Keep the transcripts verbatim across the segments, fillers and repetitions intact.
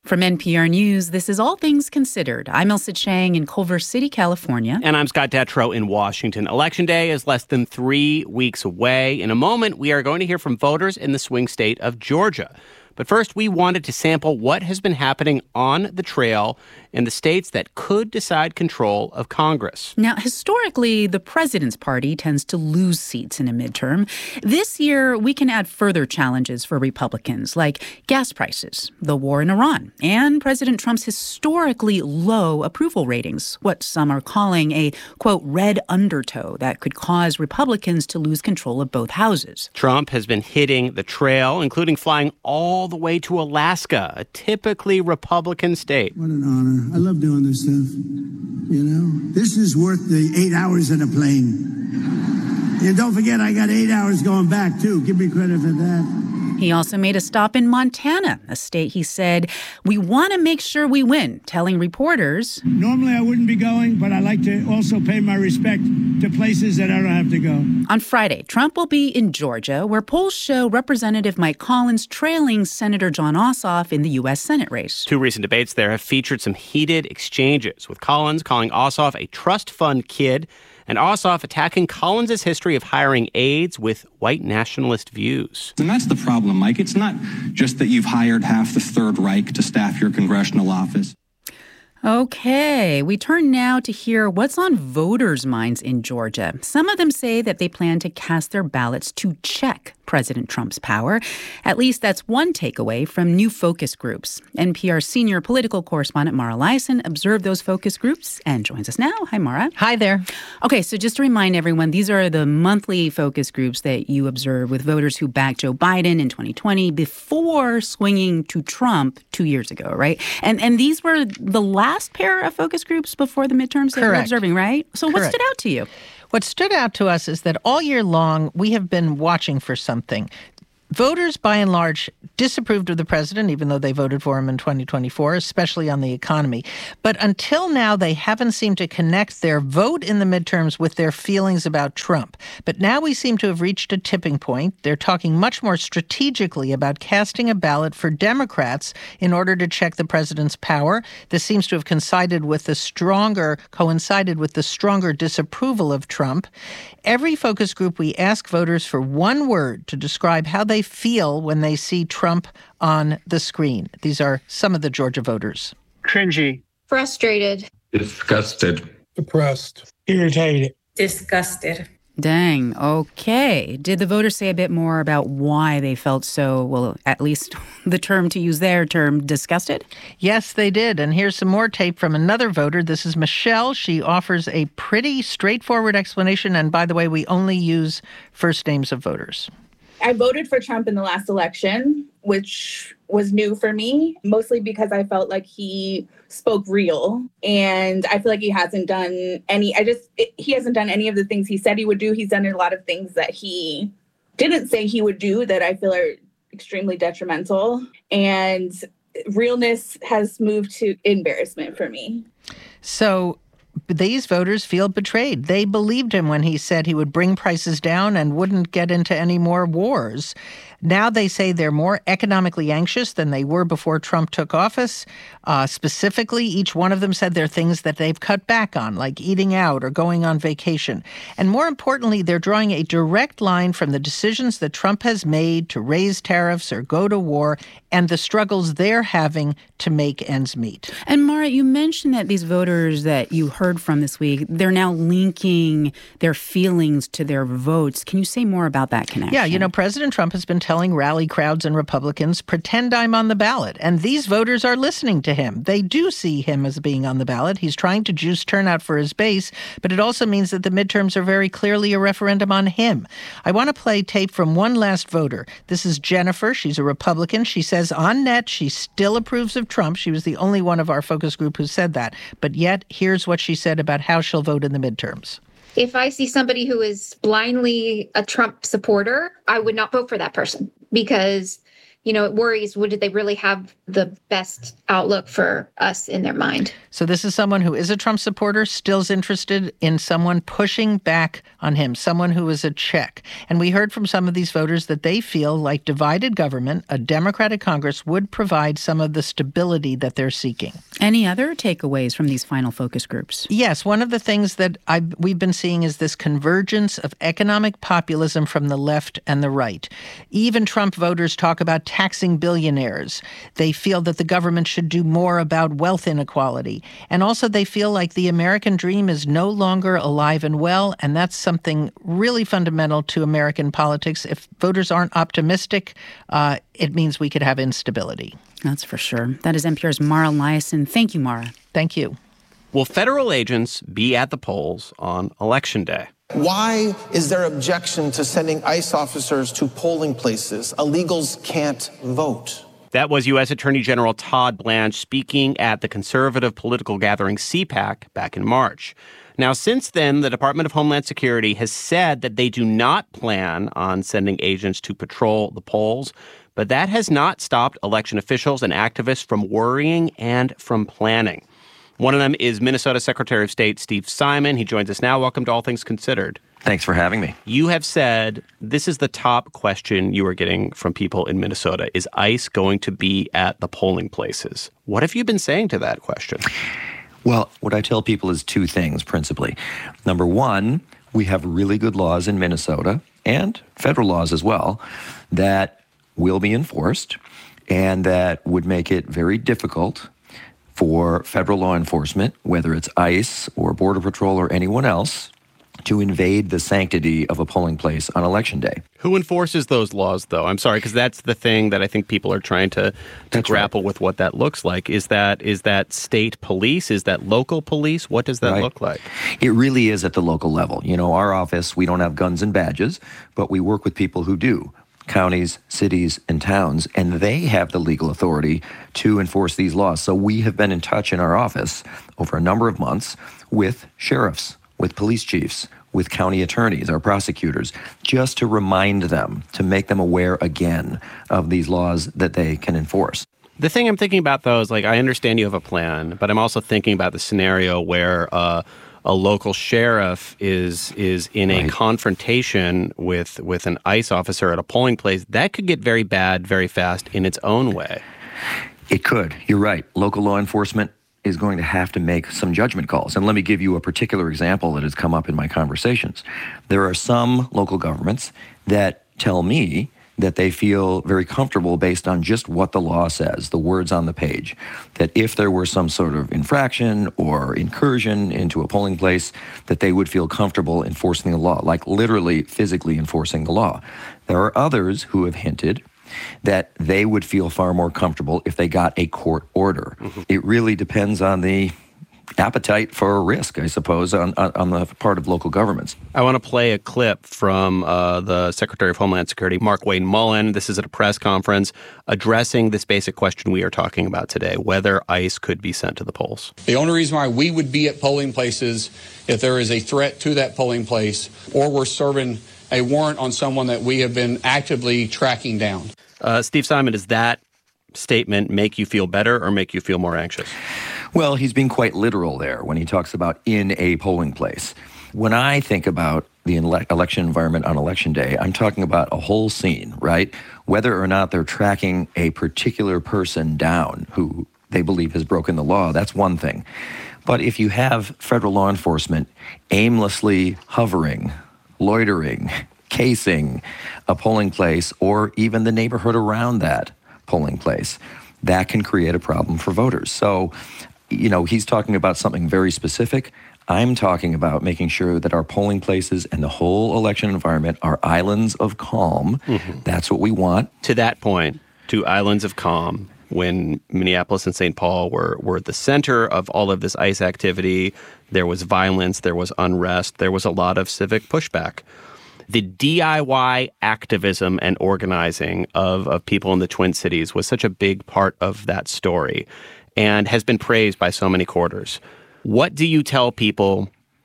From N P R News, this is All Things Considered. I'm Elsa Chang in Culver City, California. And I'm Scott Detrow in Washington. Election Day is less than three weeks away. In a moment, we are going to hear from voters in the swing state of Georgia. But first, we wanted to sample what has been happening on the trail in the states that could decide control of Congress. Now, historically, the president's party tends to lose seats in a midterm. This year, we can add further challenges for Republicans, like gas prices, the war in Iran, and President Trump's historically low approval ratings, what some are calling a, quote, red undertow that could cause Republicans to lose control of both houses. Trump has been hitting the trail, including flying all the way to Alaska, a typically Republican state. What an honor. I love doing this stuff. You know, this is worth the eight hours in a plane. And don't forget, I got eight hours going back, too. Give me credit for that. He also made a stop in Montana, a state he said, we want to make sure we win, telling reporters. Normally I wouldn't be going, but I like to also pay my respect to places that I don't have to go. On Friday, Trump will be in Georgia, where polls show Representative Mike Collins trailing Senator Jon Ossoff in the U S Senate race. Two recent debates there have featured some heated exchanges, with Collins calling Ossoff a trust fund kid and Ossoff attacking Collins' history of hiring aides with white nationalist views. And that's the problem, Mike. It's not just that you've hired half the Third Reich to staff your congressional office. Okay, we turn now to hear what's on voters' minds in Georgia. Some of them say that they plan to cast their ballots to check President Trump's power. At least that's one takeaway from new focus groups. N P R senior political correspondent Mara Liasson observed those focus groups and joins us now. Hi, Mara. Hi there. Okay, so just to remind everyone, these are the monthly focus groups that you observe with voters who backed Joe Biden in twenty twenty before swinging to Trump two years ago, right? And and these were the last pair of focus groups before the midterms that Correct. we're observing, right? So Correct. what stood out to you? What stood out to us is that all year long, we have been watching for something. Voters, by and large, disapproved of the president, even though they voted for him in twenty twenty-four, especially on the economy. But until now, they haven't seemed to connect their vote in the midterms with their feelings about Trump. But now we seem to have reached a tipping point. They're talking much more strategically about casting a ballot for Democrats in order to check the president's power. This seems to have coincided with the stronger, coincided with the stronger disapproval of Trump. Every focus group, we ask voters for one word to describe how they feel when they see Trump on the screen. These are some of the Georgia voters. Cringy. Frustrated. Disgusted. Depressed. Irritated. Disgusted. Dang. Okay. Did the voters say a bit more about why they felt so, well, at least the term, to use their term, disgusted? Yes, they did. And here's some more tape from another voter. This is Michelle. She offers a pretty straightforward explanation. And by the way, we only use first names of voters. I voted for Trump in the last election, which was new for me, mostly because I felt like he spoke real. And I feel like he hasn't done any, I just, it, he hasn't done any of the things he said he would do. He's done a lot of things that he didn't say he would do that I feel are extremely detrimental. And realness has moved to embarrassment for me. So these voters feel betrayed. They believed him when he said he would bring prices down and wouldn't get into any more wars. Now they say they're more economically anxious than they were before Trump took office. Uh, specifically, each one of them said there are things that they've cut back on, like eating out or going on vacation. And more importantly, they're drawing a direct line from the decisions that Trump has made to raise tariffs or go to war and the struggles they're having to make ends meet. And Mara, you mentioned that these voters that you heard from this week, they're now linking their feelings to their votes. Can you say more about that connection? Yeah, you know, President Trump has been telling rally crowds and Republicans, pretend I'm on the ballot. And these voters are listening to him. They do see him as being on the ballot. He's trying to juice turnout for his base, but it also means that the midterms are very clearly a referendum on him. I want to play tape from one last voter. This is Jennifer. She's a Republican. She says on net she still approves of Trump. She was the only one of our focus group who said that. But yet, here's what she said about how she'll vote in the midterms. If I see somebody who is blindly a Trump supporter, I would not vote for that person because you know, it worries, would they really have the best outlook for us in their mind? So this is someone who is a Trump supporter, still is interested in someone pushing back on him, someone who is a check. And we heard from some of these voters that they feel like divided government, a Democratic Congress, would provide some of the stability that they're seeking. Any other takeaways from these final focus groups? Yes, one of the things that I've, we've been seeing is this convergence of economic populism from the left and the right. Even Trump voters talk about taxing billionaires. They feel that the government should do more about wealth inequality. And also they feel like the American dream is no longer alive and well, and that's something really fundamental to American politics. If voters aren't optimistic, uh, it means we could have instability. That's for sure. That is N P R's Mara Liasson. Thank you, Mara. Thank you. Will federal agents be at the polls on Election Day? Why is there objection to sending ICE officers to polling places? Illegals can't vote. That was U S Attorney General Todd Blanche speaking at the conservative political gathering CPAC back in March. Now, since then, the Department of Homeland Security has said that they do not plan on sending agents to patrol the polls, but that has not stopped election officials and activists from worrying and from planning. One of them is Minnesota Secretary of State Steve Simon. He joins us now. Welcome to All Things Considered. Thanks for having me. You have said this is the top question you are getting from people in Minnesota. Is ICE going to be at the polling places? What have you been saying to that question? Well, what I tell people is two things, principally. Number one, we have really good laws in Minnesota, and federal laws as well, that will be enforced and that would make it very difficult for federal law enforcement, whether it's ICE or Border Patrol or anyone else, to invade the sanctity of a polling place on Election Day. Who enforces those laws, though? I'm sorry, because that's the thing that I think people are trying to, to grapple right. with what that looks like. Is that is that state police? Is that local police? What does that right. look like? It really is at the local level. You know, our office, we don't have guns and badges, but we work with people who do. Counties, cities, and towns, and they have the legal authority to enforce these laws. So we have been in touch in our office over a number of months with sheriffs, with police chiefs, with county attorneys, our prosecutors, just to remind them, to make them aware again of these laws that they can enforce. The thing I'm thinking about, though, is like, I understand you have a plan, but I'm also thinking about the scenario where uh, a local sheriff is is in a right. confrontation with with an ICE officer at a polling place. That could get very bad very fast in its own way. It could. You're right. Local law enforcement is going to have to make some judgment calls. And let me give you a particular example that has come up in my conversations. There are some local governments that tell me that they feel very comfortable based on just what the law says, the words on the page, that if there were some sort of infraction or incursion into a polling place, that they would feel comfortable enforcing the law, like literally physically enforcing the law. There are others who have hinted that they would feel far more comfortable if they got a court order. Mm-hmm. It really depends on the appetite for risk, I suppose, on, on the part of local governments. I want to play a clip from uh, the Secretary of Homeland Security, Mark Wayne Mullen. This is at a press conference addressing this basic question we are talking about today, whether ICE could be sent to the polls. The only reason why we would be at polling places if there is a threat to that polling place or we're serving a warrant on someone that we have been actively tracking down. Uh, Steve Simon, does that statement make you feel better or make you feel more anxious? Well, he's being quite literal there when he talks about in a polling place. When I think about the ele- election environment on Election Day, I'm talking about a whole scene, right? Whether or not they're tracking a particular person down who they believe has broken the law, that's one thing. But if you have federal law enforcement aimlessly hovering, loitering, casing a polling place or even the neighborhood around that polling place, that can create a problem for voters. So, you know, he's talking about something very specific. I'm talking about making sure that our polling places and the whole election environment are islands of calm. Mm-hmm. That's what we want. To that point, to islands of calm, when Minneapolis and Saint Paul were, were at the center of all of this ICE activity, there was violence, there was unrest, there was a lot of civic pushback. The D I Y activism and organizing of, of people in the Twin Cities was such a big part of that story and has been praised by so many quarters. What do you tell people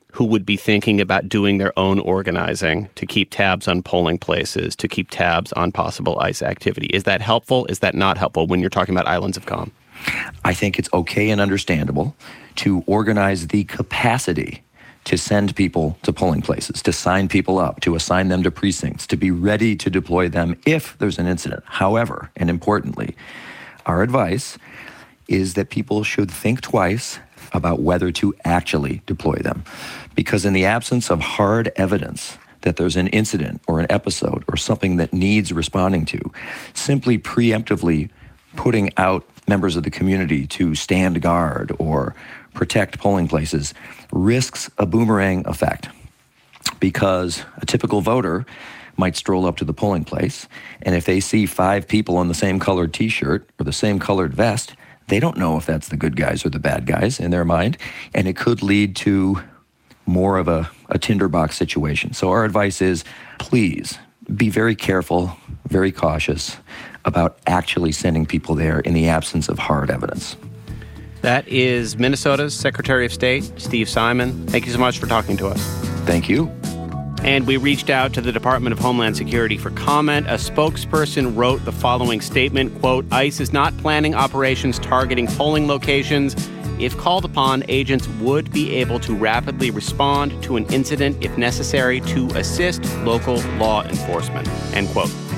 who would be thinking about doing their own organizing to keep tabs on polling places, to keep tabs on possible ICE activity. Is that helpful? Is that not helpful when you're talking about islands of calm? I think it's okay and understandable to organize the capacity to send people to polling places, to sign people up, to assign them to precincts, to be ready to deploy them if there's an incident. However, and importantly, our advice is that people should think twice about whether to actually deploy them. Because in the absence of hard evidence that there's an incident or an episode or something that needs responding to, simply preemptively putting out members of the community to stand guard or protect polling places risks a boomerang effect, because a typical voter might stroll up to the polling place, and if they see five people in the same colored T-shirt or the same colored vest, they don't know if that's the good guys or the bad guys in their mind, and it could lead to more of a, a tinderbox situation. So our advice is, please be very careful, very cautious about actually sending people there in the absence of hard evidence. That is Minnesota's Secretary of State, Steve Simon. Thank you so much for talking to us. Thank you. And we reached out to the Department of Homeland Security for comment. A spokesperson wrote the following statement, quote, ICE is not planning operations targeting polling locations. If called upon, agents would be able to rapidly respond to an incident if necessary to assist local law enforcement, end quote.